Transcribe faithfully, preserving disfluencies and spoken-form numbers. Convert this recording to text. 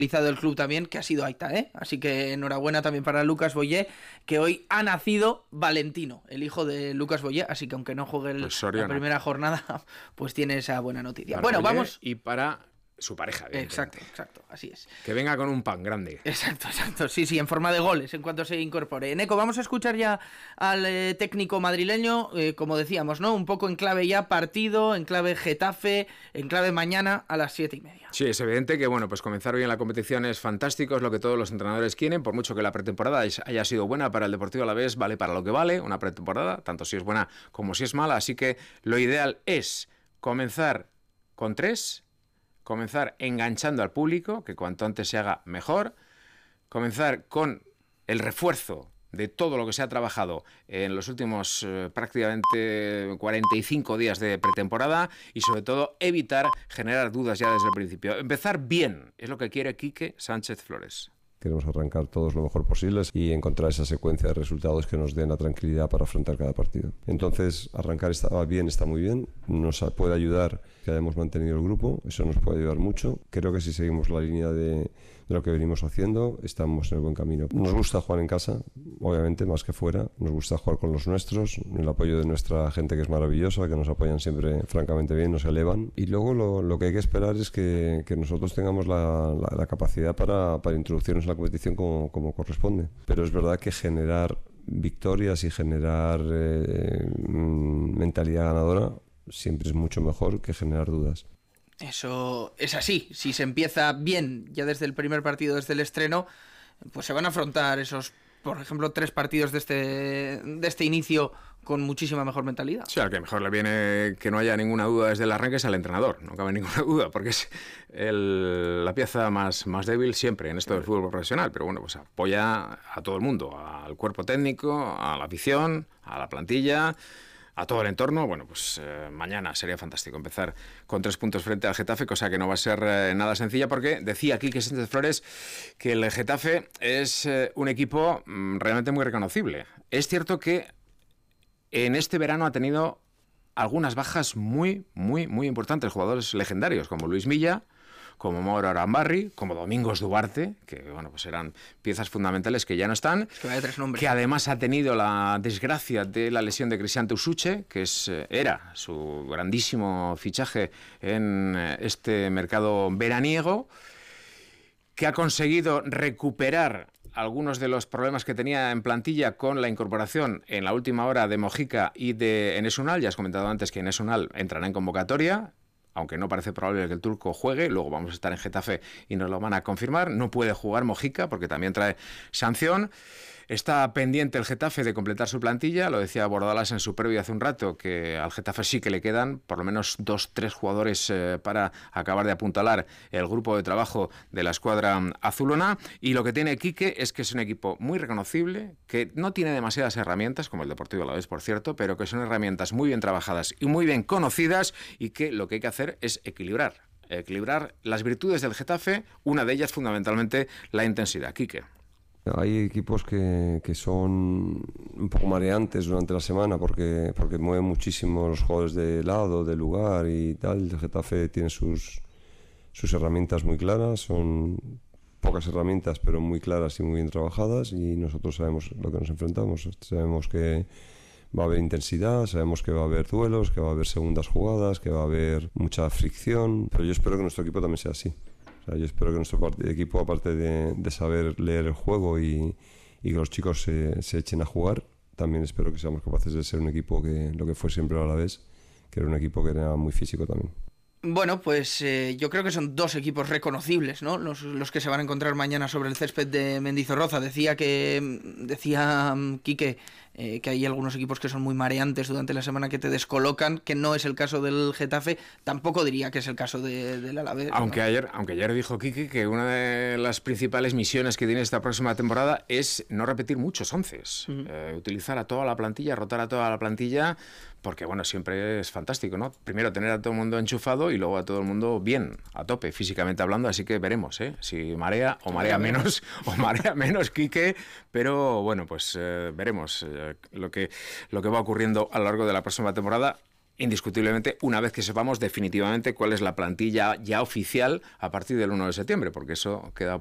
del club también, que ha sido Aita, ¿eh? Así que enhorabuena también para Lucas Boyé, que hoy ha nacido Valentino, el hijo de Lucas Boyé, así que aunque no juegue el, pues la primera jornada, pues tiene esa buena noticia. Para bueno, Boyé vamos... Y para... su pareja, exacto, exacto, así es. Que venga con un pan grande. Exacto, exacto, sí, sí, en forma de goles, en cuanto se incorpore. Neco, vamos a escuchar ya al eh, técnico madrileño, eh, como decíamos, ¿no? Un poco en clave ya partido, en clave Getafe, en clave mañana a las siete y media. Sí, es evidente que, bueno, pues comenzar bien la competición es fantástico, es lo que todos los entrenadores quieren, por mucho que la pretemporada haya sido buena para el Deportivo Alavés, vale para lo que vale, una pretemporada, tanto si es buena como si es mala, así que lo ideal es comenzar con tres... comenzar enganchando al público, que cuanto antes se haga mejor, comenzar con el refuerzo de todo lo que se ha trabajado en los últimos eh, prácticamente cuarenta y cinco días de pretemporada y sobre todo evitar generar dudas ya desde el principio. Empezar bien, es lo que quiere Quique Sánchez Flores. Queremos arrancar todos lo mejor posible y encontrar esa secuencia de resultados que nos den la tranquilidad para afrontar cada partido. Entonces, arrancar está bien, está muy bien, nos puede ayudar que hayamos mantenido el grupo, eso nos puede ayudar mucho. Creo que si seguimos la línea de, de lo que venimos haciendo, estamos en el buen camino. Nos gusta jugar en casa, obviamente, más que fuera. Nos gusta jugar con los nuestros, el apoyo de nuestra gente que es maravillosa, que nos apoyan siempre francamente bien, nos elevan. Y luego lo, lo que hay que esperar es que, que nosotros tengamos la, la, la capacidad para, para introducirnos en la competición como, como corresponde. Pero es verdad que generar victorias y generar eh, mentalidad ganadora siempre es mucho mejor que generar dudas. Eso es así, si se empieza bien ya desde el primer partido, desde el estreno, pues se van a afrontar esos, por ejemplo, tres partidos de este, de este inicio con muchísima mejor mentalidad. Sí, al que mejor le viene que no haya ninguna duda desde el arranque es al entrenador, no cabe ninguna duda, porque es el, la pieza más, más débil siempre en esto del fútbol profesional, pero bueno, pues apoya a todo el mundo, al cuerpo técnico, a la afición, a la plantilla, a todo el entorno. Bueno, pues eh, mañana sería fantástico empezar con tres puntos frente al Getafe, cosa que no va a ser eh, nada sencilla, porque decía aquí que Sánchez Flores que el Getafe es eh, un equipo mm, realmente muy reconocible. Es cierto que en este verano ha tenido algunas bajas muy, muy, muy importantes, jugadores legendarios como Luis Milla, como Mauro Arambarri, como Domingos Duarte, que bueno, pues eran piezas fundamentales que ya no están, que, vaya tres nombres. Que además ha tenido la desgracia de la lesión de Cristian Usuche, que es, era su grandísimo fichaje en este mercado veraniego, que ha conseguido recuperar algunos de los problemas que tenía en plantilla con la incorporación en la última hora de Mojica y de Enes Unal. Ya has comentado antes que Enes Unal entrará en convocatoria, aunque no parece probable que el turco juegue. Luego vamos a estar en Getafe y nos lo van a confirmar. No puede jugar Mojica porque también trae sanción. Está pendiente el Getafe de completar su plantilla. Lo decía Bordalas en su previo hace un rato, que al Getafe sí que le quedan por lo menos dos, tres jugadores eh, para acabar de apuntalar el grupo de trabajo de la escuadra azulona. Y lo que tiene Quique es que es un equipo muy reconocible, que no tiene demasiadas herramientas, como el Deportivo Alavés, por cierto, pero que son herramientas muy bien trabajadas y muy bien conocidas, y que lo que hay que hacer es equilibrar. Equilibrar las virtudes del Getafe, una de ellas fundamentalmente la intensidad. Quique. Hay equipos que, que son un poco mareantes durante la semana porque, porque mueven muchísimo los jugadores de lado, de lugar y tal. El Getafe tiene sus, sus herramientas muy claras, son pocas herramientas pero muy claras y muy bien trabajadas, y nosotros sabemos lo que nos enfrentamos. Sabemos que va a haber intensidad, sabemos que va a haber duelos, que va a haber segundas jugadas, que va a haber mucha fricción, pero yo espero que nuestro equipo también sea así. O sea, yo espero que nuestro equipo, aparte de, de saber leer el juego y, y que los chicos se, se echen a jugar, también espero que seamos capaces de ser un equipo que lo que fue siempre a la vez, que era un equipo que era muy físico también. Bueno, pues eh, yo creo que son dos equipos reconocibles, ¿no? Los, los que se van a encontrar mañana sobre el césped de Mendizorroza. Decía que decía um, Quique eh, que hay algunos equipos que son muy mareantes durante la semana, que te descolocan, que no es el caso del Getafe. Tampoco diría que es el caso de, del Alavés. Aunque ¿no? ayer, aunque ayer dijo Quique que una de las principales misiones que tiene esta próxima temporada es no repetir muchos onces, uh-huh. eh, utilizar a toda la plantilla, rotar a toda la plantilla, porque bueno, siempre es fantástico, ¿no? Primero tener a todo el mundo enchufado y luego a todo el mundo bien, a tope, físicamente hablando, así que veremos, ¿eh? Si marea o marea menos, o marea menos Quique, pero bueno, pues eh, veremos eh, lo que, lo que va ocurriendo a lo largo de la próxima temporada. indiscutiblemente, una vez que sepamos definitivamente cuál es la plantilla ya oficial a partir del uno de septiembre, porque eso queda